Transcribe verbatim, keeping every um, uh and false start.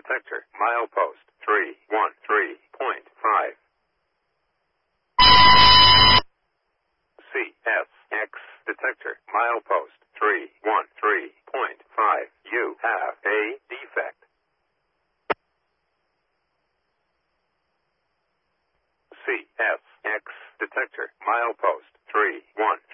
detector, milepost three one three point five. C S X detector, milepost three one three point five. You have a defect. C S X detector, milepost three one